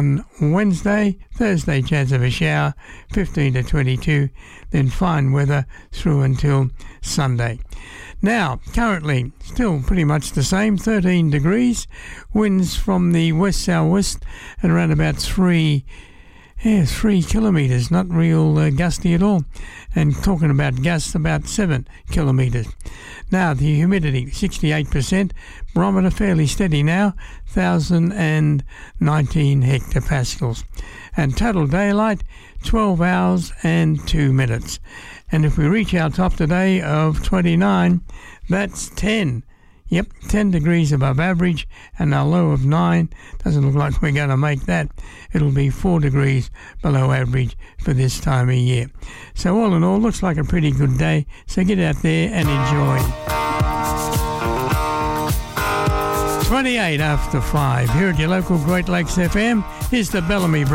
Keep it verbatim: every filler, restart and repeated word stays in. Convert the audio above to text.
on Wednesday. Thursday, chance of a shower, fifteen to twenty-two. Then fine weather through until Sunday. Now, currently, still pretty much the same, thirteen degrees. Winds from the west-southwest at around about three, yeah, three kilometres, not real uh, gusty at all. And talking about gusts, about seven kilometres. Now, the humidity, sixty-eight percent. Barometer fairly steady now, one thousand nineteen hectopascals. And total daylight, twelve hours and two minutes. And if we reach our top today of twenty-nine, that's ten. Yep, ten degrees above average, and our low of nine. Doesn't look like we're going to make that. It'll be four degrees below average for this time of year. So all in all, looks like a pretty good day. So get out there and enjoy. twenty-eight after five. Here at your local Great Lakes F M, here's the Bellamy Brothers.